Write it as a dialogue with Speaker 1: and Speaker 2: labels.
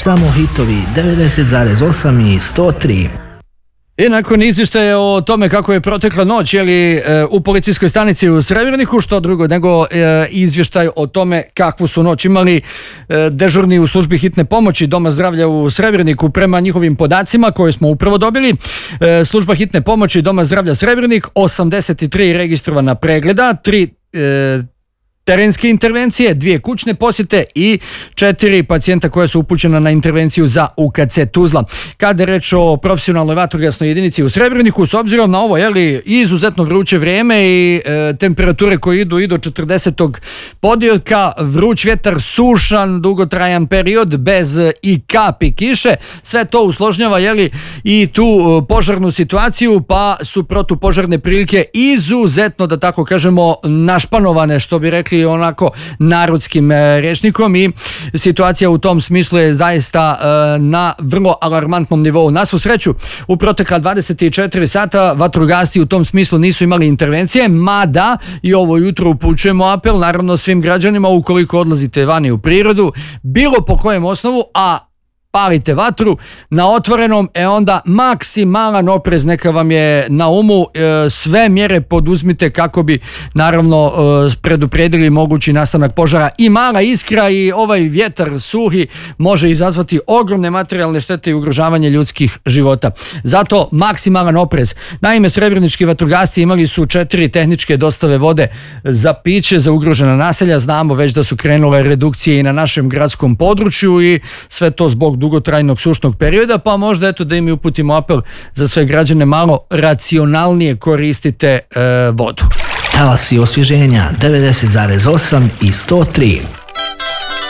Speaker 1: Samo hitovi 90,8 i 103.
Speaker 2: I nakon izvještaja o tome kako je protekla noć u policijskoj stanici u Srebreniku, što drugo nego izvještaj o tome kakvu su noć imali dežurni u službi hitne pomoći Doma zdravlja u Srebreniku. Prema njihovim podacima koje smo upravo dobili, služba hitne pomoći Doma zdravlja Srebrenik, 83 registrovana pregleda, 3 terenske intervencije, 2 kućne posjete i 4 pacijenta koja su upućena na intervenciju za UKC Tuzla. Kada je reč o profesionalnoj vatrogasnoj jedinici u Srebreniku, s obzirom na ovo izuzetno vruće vrijeme i temperature koje idu i do 40. podjelka, vruć vjetar, sušan, dugotrajan period bez i kapi kiše, sve to usložnjava i tu požarnu situaciju, pa su protupožarne prilike izuzetno, da tako kažemo, našpanovane, što bi rekli onako narodskim rječnikom, i situacija u tom smislu je zaista na vrlo alarmantnom nivou. Na svu sreću, u protekla 24 sata vatrogasci u tom smislu nisu imali intervencije, mada i ovo jutro upućujemo apel naravno svim građanima, ukoliko odlazite vani u prirodu, bilo po kojem osnovu, a palite vatru na otvorenom, onda maksimalan oprez neka vam je na umu, sve mjere poduzmite kako bi naravno predupredili mogući nastanak požara. I mala iskra i ovaj vjetar suhi može izazvati ogromne materijalne štete i ugrožavanje ljudskih života. Zato maksimalan oprez. Naime, srebrenički vatrogasci imali su 4 tehničke dostave vode za piće za ugrožena naselja. Znamo već da su krenule redukcije i na našem gradskom području i sve to zbog dugotrajnog sušnog perioda, pa možda da im uputimo apel za sve građane, malo racionalnije koristite vodu.
Speaker 1: Talasi osvježenja 90,8 i 103.